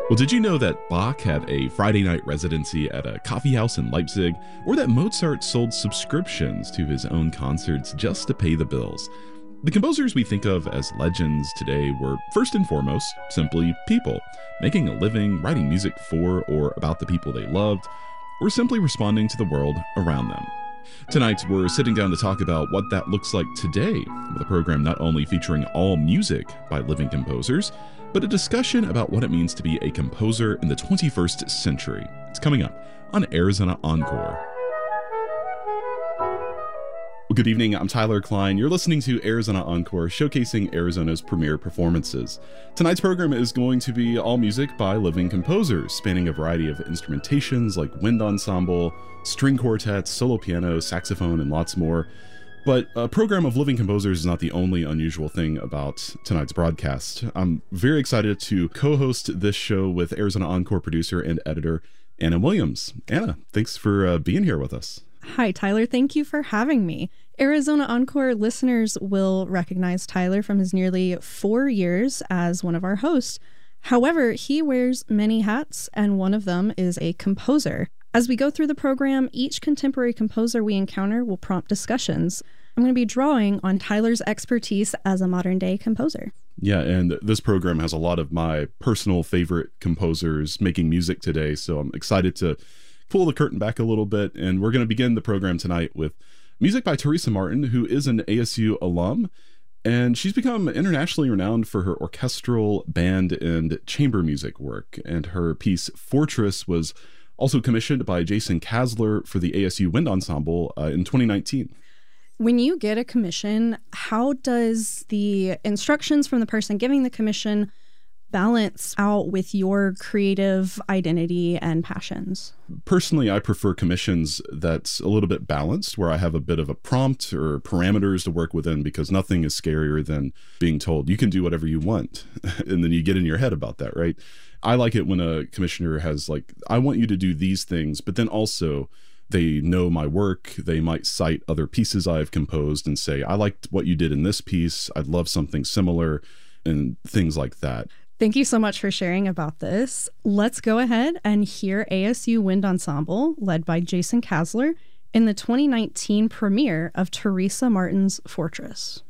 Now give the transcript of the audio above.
Well, did you know that Bach had a Friday night residency at a coffee house in Leipzig, or that Mozart sold subscriptions to his own concerts just to pay the bills? The composers we think of as legends today were, first and foremost, simply people, making a living writing music for or about the people they loved, or simply responding to the world around them. Tonight, we're sitting down to talk about what that looks like today, with a program not only featuring all music by living composers, but a discussion about what it means to be a composer in the 21st century. It's coming up on Arizona Encore. Well, good evening, I'm Tyler Klein. You're listening to Arizona Encore, showcasing Arizona's premier performances. Tonight's program is going to be all music by living composers, spanning a variety of instrumentations like wind ensemble, string quartets, solo piano, saxophone, and lots more. But a program of living composers is not the only unusual thing about tonight's broadcast. I'm very excited to co-host this show with Arizona Encore producer and editor Anna Williams. Anna, thanks for being here with us. Hi, Tyler. Thank you for having me. Arizona Encore listeners will recognize Tyler from his nearly 4 years as one of our hosts. However, he wears many hats, and one of them is a composer. As we go through the program, each contemporary composer we encounter will prompt discussions. I'm going to be drawing on Tyler's expertise as a modern-day composer. Yeah, and this program has a lot of my personal favorite composers making music today, so I'm excited to pull the curtain back a little bit, and we're going to begin the program tonight with music by Teresa Martin, who is an ASU alum, and she's become internationally renowned for her orchestral, band, and chamber music work, and her piece Fortress was also commissioned by Jason Kasler for the ASU Wind Ensemble in 2019. When you get a commission, how does the instructions from the person giving the commission balance out with your creative identity and passions? Personally, I prefer commissions that's a little bit balanced, where I have a bit of a prompt or parameters to work within, because nothing is scarier than being told you can do whatever you want. And then you get in your head about that, right? I like it when a commissioner has like, I want you to do these things, but then also they know my work. They might cite other pieces I've composed and say, I liked what you did in this piece. I'd love something similar, and things like that. Thank you so much for sharing about this. Let's go ahead and hear ASU Wind Ensemble, led by Jason Kasler, in the 2019 premiere of Teresa Martin's Fortress.